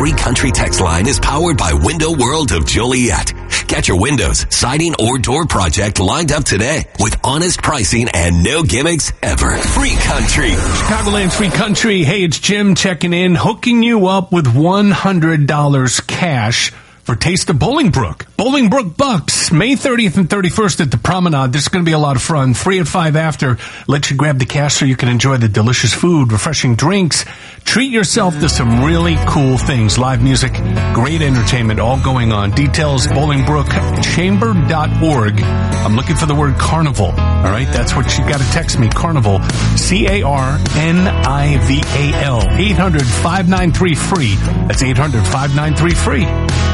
Free Country text line is powered by Window World of Joliet. Get your windows, siding, or door project lined up today with honest pricing and no gimmicks ever. Free Country. Chicagoland's Free Country. Hey, it's Jim checking in, hooking you up with $100 cash for Taste of Bolingbrook. Bolingbrook Bucks, May 30th and 31st at the Promenade. This is going to be a lot of fun. 3 at 5 after. Let you grab the cash so you can enjoy the delicious food, refreshing drinks. Treat yourself to some really cool things. Live music, great entertainment, all going on. Details, bolingbrookchamber.org. I'm looking for the word carnival. All right, that's what you got to text me, carnival. CARNIVAL. 800-593-FREE. That's 800-593-FREE.